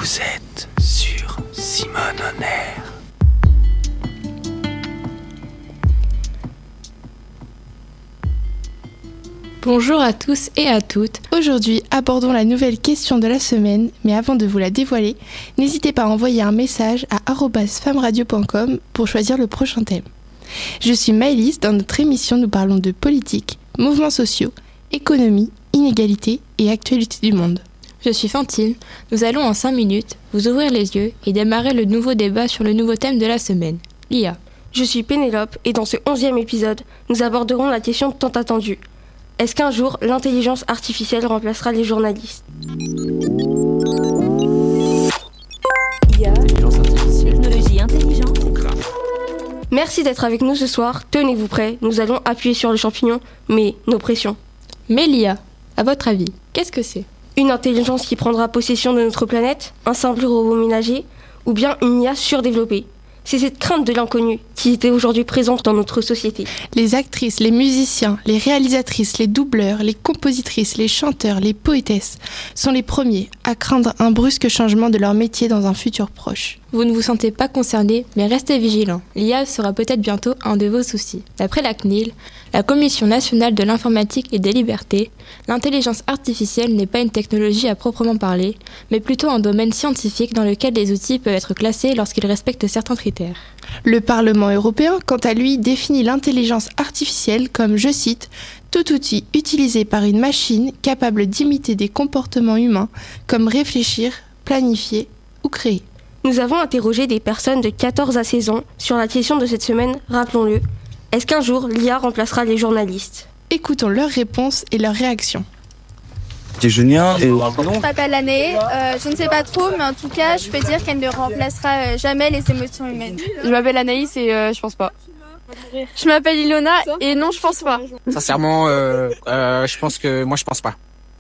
Vous êtes sur Simone On Air. Bonjour à tous et à toutes. Aujourd'hui, abordons la nouvelle question de la semaine, mais avant de vous la dévoiler, n'hésitez pas à envoyer un message à @femradio.com pour choisir le prochain thème. Je suis Maëlys, dans notre émission nous parlons de politique, mouvements sociaux, économie, inégalité et actualité du monde. Je suis Fantine, nous allons en 5 minutes vous ouvrir les yeux et démarrer le nouveau débat sur le nouveau thème de la semaine, l'IA. Je suis Pénélope et dans ce 11e épisode, nous aborderons la question tant attendue. Est-ce qu'un jour, l'intelligence artificielle remplacera les journalistes ? IA, intelligence artificielle, technologie intelligente. Merci d'être avec nous ce soir. Tenez-vous prêts, nous allons appuyer sur le champignon, mais nos pressions. Mais l'IA, à votre avis, qu'est-ce que c'est ? Une intelligence qui prendra possession de notre planète, un simple robot ménager, ou bien une IA surdéveloppée ? C'est cette crainte de l'inconnu qui était aujourd'hui présente dans notre société. Les actrices, les musiciens, les réalisatrices, les doubleurs, les compositrices, les chanteurs, les poétesses sont les premiers à craindre un brusque changement de leur métier dans un futur proche. Vous ne vous sentez pas concerné, mais restez vigilants. L'IA sera peut-être bientôt un de vos soucis. D'après la CNIL, la Commission nationale de l'informatique et des libertés, l'intelligence artificielle n'est pas une technologie à proprement parler, mais plutôt un domaine scientifique dans lequel les outils peuvent être classés lorsqu'ils respectent certains critères. Le Parlement européen, quant à lui, définit l'intelligence artificielle comme, je cite, « tout outil utilisé par une machine capable d'imiter des comportements humains, comme réfléchir, planifier ou créer ». Nous avons interrogé des personnes de 14 à 16 ans sur la question de cette semaine, rappelons-le. Est-ce qu'un jour, l'IA remplacera les journalistes ? Écoutons leurs réponses et leurs réactions. C'est Julien et... Je m'appelle Année, je ne sais pas trop, mais en tout cas, je peux dire qu'elle ne remplacera jamais les émotions humaines. Je m'appelle Anaïs et je pense pas. Je m'appelle Ilona et non, je pense pas. Sincèrement, je pense pas.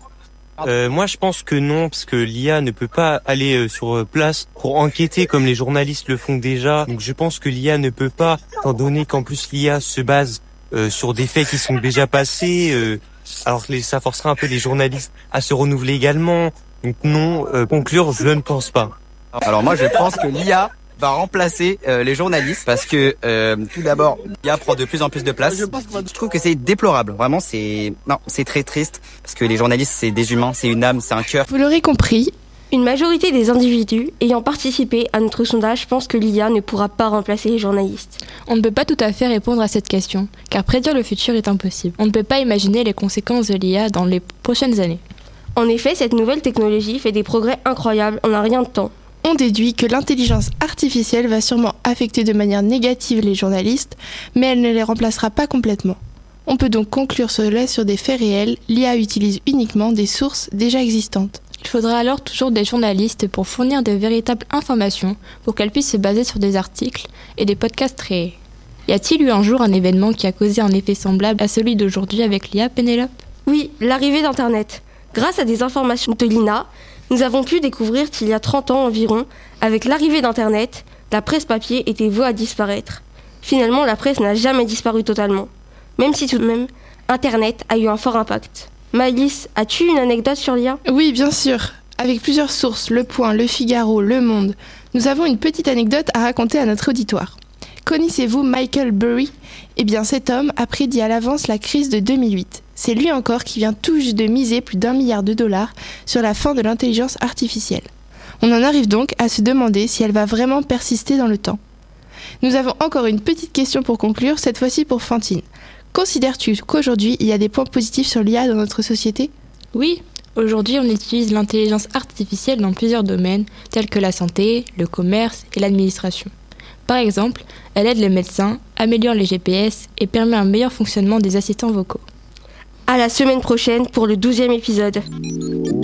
Moi, je pense que non, parce que l'IA ne peut pas aller sur place pour enquêter comme les journalistes le font déjà. Donc, je pense que l'IA ne peut pas, étant donné qu'en plus l'IA se base sur des faits qui sont déjà passés, alors que ça forcera un peu les journalistes à se renouveler également. Donc non, conclure, je ne pense pas. Alors moi, je pense que l'IA va remplacer les journalistes parce que tout d'abord, l'IA prend de plus en plus de place. Je trouve que c'est déplorable. Vraiment, c'est très triste parce que les journalistes, c'est des humains, c'est une âme, c'est un cœur. Vous l'aurez compris, une majorité des individus ayant participé à notre sondage pense que l'IA ne pourra pas remplacer les journalistes. On ne peut pas tout à fait répondre à cette question, car prédire le futur est impossible. On ne peut pas imaginer les conséquences de l'IA dans les prochaines années. En effet, cette nouvelle technologie fait des progrès incroyables en un rien de temps. On déduit que l'intelligence artificielle va sûrement affecter de manière négative les journalistes, mais elle ne les remplacera pas complètement. On peut donc conclure cela sur des faits réels, l'IA utilise uniquement des sources déjà existantes. Il faudra alors toujours des journalistes pour fournir de véritables informations, pour qu'elles puissent se baser sur des articles et des podcasts créés. Y a-t-il eu un jour un événement qui a causé un effet semblable à celui d'aujourd'hui avec l'IA, Pénélope ? Oui, l'arrivée d'Internet. Grâce à des informations de l'INA, nous avons pu découvrir qu'il y a 30 ans environ, avec l'arrivée d'Internet, la presse papier était vouée à disparaître. Finalement, la presse n'a jamais disparu totalement. Même si tout de même, Internet a eu un fort impact. Maëlys, as-tu une anecdote sur l'IA ? Oui, bien sûr. Avec plusieurs sources, Le Point, Le Figaro, Le Monde, nous avons une petite anecdote à raconter à notre auditoire. Connaissez-vous Michael Burry ? Eh bien, cet homme a prédit à l'avance la crise de 2008. C'est lui encore qui vient tout juste de miser plus d'1 milliard de dollars sur la fin de l'intelligence artificielle. On en arrive donc à se demander si elle va vraiment persister dans le temps. Nous avons encore une petite question pour conclure, cette fois-ci pour Fantine. Considères-tu qu'aujourd'hui, il y a des points positifs sur l'IA dans notre société ? Oui, aujourd'hui on utilise l'intelligence artificielle dans plusieurs domaines, tels que la santé, le commerce et l'administration. Par exemple, elle aide les médecins, améliore les GPS et permet un meilleur fonctionnement des assistants vocaux. À la semaine prochaine pour le 12e épisode.